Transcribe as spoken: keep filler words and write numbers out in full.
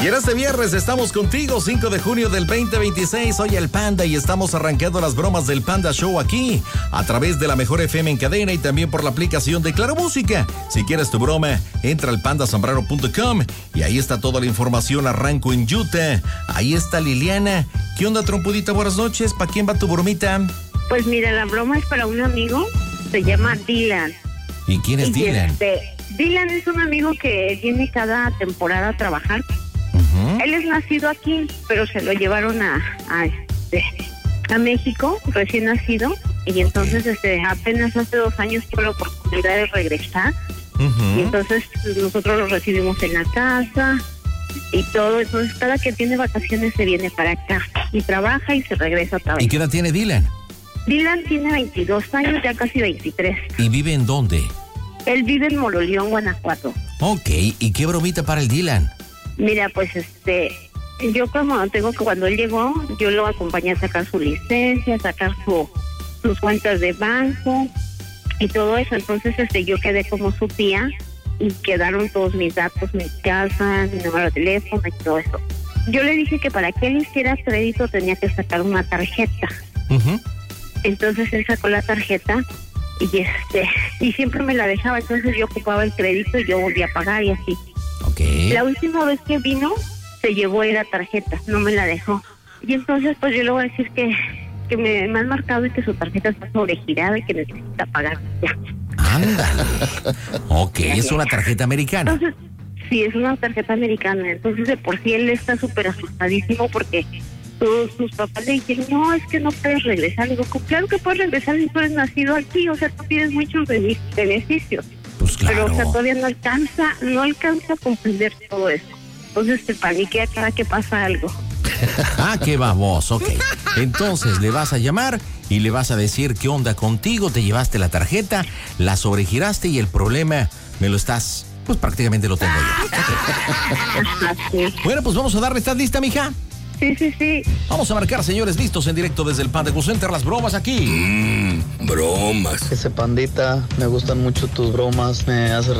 Y en este viernes estamos contigo, cinco de junio del veinte veintiséis. Soy el Panda y estamos arrancando las bromas del Panda Show aquí, a través de la Mejor F M en cadena y también por la aplicación de Claro Música. Si quieres tu broma, entra al panda sombrero punto com y ahí está toda la información. Arranco en Utah. Ahí está Liliana. ¿Qué onda, trompudita? Buenas noches. ¿Para quién va tu bromita? Pues mira, la broma es para un amigo. Se llama Dylan. ¿Y quién es y Dylan? Este, Dylan es un amigo que viene cada temporada a trabajar. Uh-huh. Él es nacido aquí, pero se lo llevaron a, a, este, a México, recién nacido. Y entonces este, apenas hace dos años tuvo la oportunidad de regresar. Uh-huh. Y entonces nosotros lo recibimos en la casa y todo. Entonces cada que tiene vacaciones se viene para acá y trabaja y se regresa otra vez. ¿Y qué edad tiene Dylan? Dylan tiene veintidós años, ya casi veintitrés. ¿Y vive en dónde? Él vive en Moroleón, Guanajuato. Ok, ¿y qué bromita para el Dylan? Mira, pues este, yo como tengo que cuando él llegó, yo lo acompañé a sacar su licencia, a sacar su, sus cuentas de banco y todo eso. Entonces este, yo quedé como su tía y quedaron todos mis datos, mi casa, mi número de teléfono y todo eso. Yo le dije que para que él hiciera crédito tenía que sacar una tarjeta. Uh-huh. Entonces él sacó la tarjeta y este y siempre me la dejaba. Entonces yo ocupaba el crédito y yo volvía a pagar y así. Okay. La última vez que vino se llevó la tarjeta, no me la dejó. Y entonces pues yo le voy a decir que, que me, me han marcado y que su tarjeta está sobregirada y que necesita pagar ya. Ándale. Ok, es una tarjeta americana. Entonces, sí, es una tarjeta americana. Entonces de por sí él está súper asustadísimo porque todos sus papás le dijeron, no, es que no puedes regresar. Le digo, claro que puedes regresar si tú eres nacido aquí, o sea, tú tienes muchos beneficios. Pues claro. Pero, o sea, todavía no alcanza, no alcanza a comprender todo eso. Entonces se paniquea cada que pasa algo. Ah, qué baboso, ok. Entonces le vas a llamar y le vas a decir qué onda contigo, te llevaste la tarjeta, la sobregiraste y el problema me lo estás, pues prácticamente lo tengo yo. Ajá, sí. Bueno, pues vamos a darle, ¿estás lista, mija? Sí, sí, sí. Vamos a marcar, señores, listos en directo desde el Panda Cool Center, las bromas aquí. Mmm, bromas. Ese Pandita, me gustan mucho tus bromas, me hace